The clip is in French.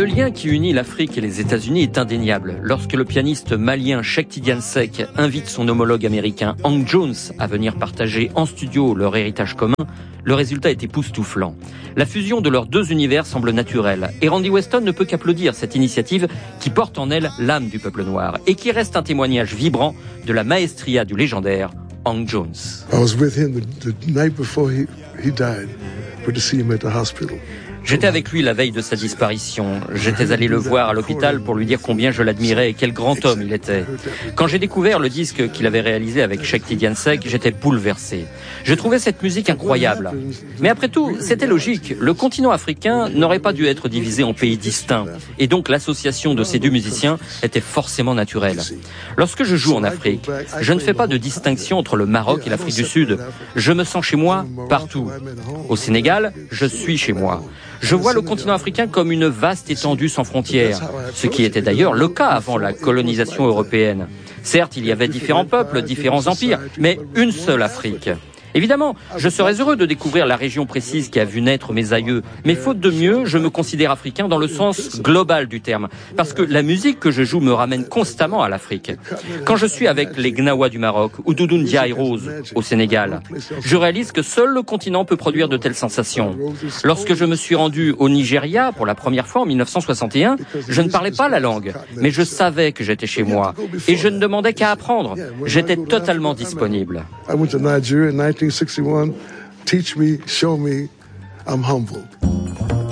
lien qui unit l'Afrique et les États-Unis est indéniable. Lorsque le pianiste malien Cheikh Tidiane Seck invite son homologue américain Hank Jones à venir partager en studio leur héritage commun, le résultat est époustouflant. La fusion de leurs deux univers semble naturelle et Randy Weston ne peut qu'applaudir cette initiative qui porte en elle l'âme du peuple noir et qui reste un témoignage vibrant de la maestria du légendaire Hank Jones. I was with him the night before he died, went to see him at the hospital. J'étais avec lui la veille de sa disparition. J'étais allé le voir à l'hôpital pour lui dire combien je l'admirais et quel grand homme il était. Quand j'ai découvert le disque qu'il avait réalisé avec Cheikh Tidiane Seck, j'étais bouleversé. Je trouvais cette musique incroyable. Mais après tout, c'était logique. Le continent africain n'aurait pas dû être divisé en pays distincts. Et donc l'association de ces deux musiciens était forcément naturelle. Lorsque je joue en Afrique, je ne fais pas de distinction entre le Maroc et l'Afrique du Sud. Je me sens chez moi partout. Au Sénégal, je suis chez moi. Je vois le continent africain comme une vaste étendue sans frontières, ce qui était d'ailleurs le cas avant la colonisation européenne. Certes, il y avait différents peuples, différents empires, mais une seule Afrique. Évidemment, je serais heureux de découvrir la région précise qui a vu naître mes aïeux, mais faute de mieux, je me considère africain dans le sens global du terme, parce que la musique que je joue me ramène constamment à l'Afrique. Quand je suis avec les Gnawa du Maroc ou Doudou Ndiaye Rose au Sénégal, je réalise que seul le continent peut produire de telles sensations. Lorsque je me suis rendu au Nigeria pour la première fois en 1961, je ne parlais pas la langue, mais je savais que j'étais chez moi, et je ne demandais qu'à apprendre. J'étais totalement disponible. 1961, teach me, show me, I'm humbled.